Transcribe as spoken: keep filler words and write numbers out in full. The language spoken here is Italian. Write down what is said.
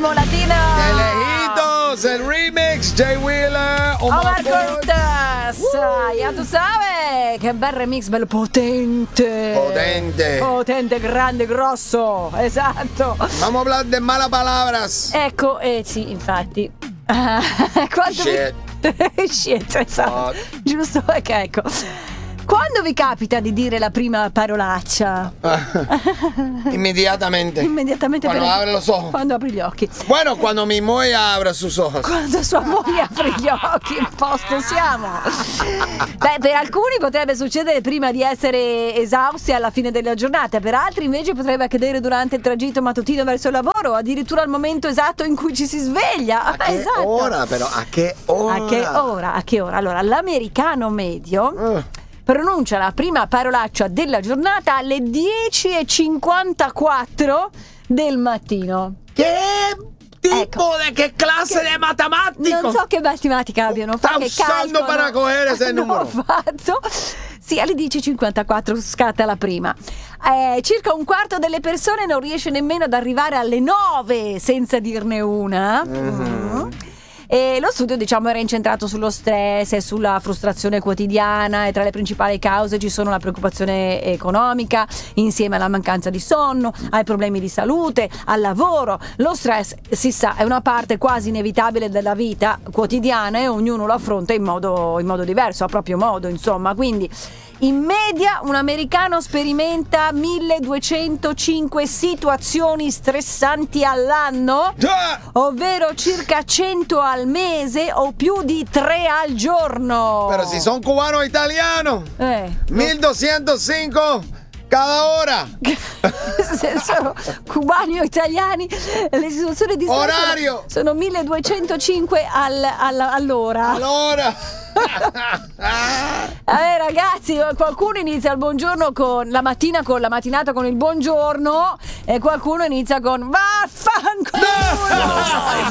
ritmo latino. Elegidos, el remix, Jay Wheeler, Omar Cortez. Uh. Ya tu sabes, che bel remix, bello potente. Potente. Potente, grande, grosso. Esatto. Vamos a hablar de malas palabras. Ecco, eh sì, infatti. Quanto Shit. Vi... Shit, esatto. Fuck. Giusto, perché ecco. Quando vi capita di dire la prima parolaccia? Immediatamente. Immediatamente. Quando per... abre los ojos. Quando apri gli occhi. Bueno, cuando mi moglie abre sus ojos. Quando sua moglie apre gli occhi, in posto siamo. Beh, per alcuni potrebbe succedere prima di essere esausti alla fine della giornata, per altri invece potrebbe accadere durante il tragitto mattutino verso il lavoro, addirittura al momento esatto in cui ci si sveglia. A che esatto. ora però? A che ora? A che ora? A che ora? Allora, l'americano medio uh. pronuncia la prima parolaccia della giornata alle dieci e cinquantaquattro del mattino. Che tipo ecco. di che classe che, di matematica? Non so che matematica abbiano Sta fatto. usando per cogliere se numero. Fatto. Sì, alle dieci e cinquantaquattro scatta la prima. Eh, circa un quarto delle persone non riesce nemmeno ad arrivare alle nove senza dirne una. Mm-hmm. Mm. E lo studio, diciamo, era incentrato sullo stress e sulla frustrazione quotidiana, e tra le principali cause ci sono la preoccupazione economica insieme alla mancanza di sonno, ai problemi di salute, al lavoro. Lo stress, si sa, è una parte quasi inevitabile della vita quotidiana e ognuno lo affronta in modo, in modo diverso, a proprio modo, insomma. Quindi in media un americano sperimenta milleduecentocinque situazioni stressanti all'anno, ovvero circa cento al mese o più di tre al giorno. Pero si son cubano o italiano, eh, milleduecentocinque cada ora. Se sono cubani o italiani, le situazioni di stress orario sono, sono milleduecentocinque al, al, all'ora. Allora. Eh, ragazzi, qualcuno inizia il buongiorno con la mattina con la mattinata con il buongiorno e qualcuno inizia con vaffanculo.